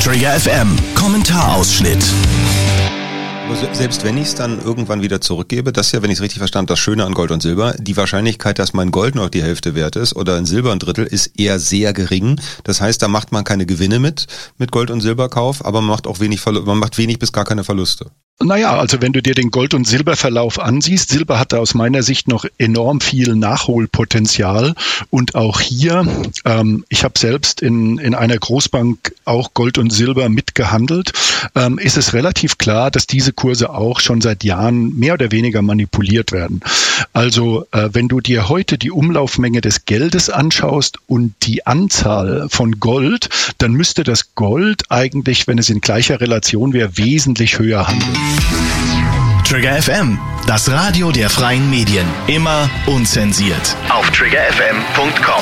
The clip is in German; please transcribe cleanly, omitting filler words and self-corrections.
Trigger FM, Kommentarausschnitt. Selbst wenn ich es dann irgendwann wieder zurückgebe, das ist ja, wenn ich es richtig verstanden habe, das Schöne an Gold und Silber, die Wahrscheinlichkeit, dass mein Gold noch die Hälfte wert ist oder ein Silber ein Drittel, ist eher sehr gering. Das heißt, da macht man keine Gewinne mit Gold- und Silberkauf, aber man macht auch wenig bis gar keine Verluste. Naja, also wenn du dir den Gold- und Silberverlauf ansiehst, Silber hat da aus meiner Sicht noch enorm viel Nachholpotenzial und auch hier, ich habe selbst in einer Großbank auch Gold und Silber mitgehandelt, ist es relativ klar, dass diese Kurse auch schon seit Jahren mehr oder weniger manipuliert werden. Also wenn du dir heute die Umlaufmenge des Geldes anschaust und die Anzahl von Gold, dann müsste das Gold eigentlich, wenn es in gleicher Relation wäre, wesentlich höher handeln. Trigger FM, das Radio der freien Medien. Immer unzensiert. Auf triggerfm.com.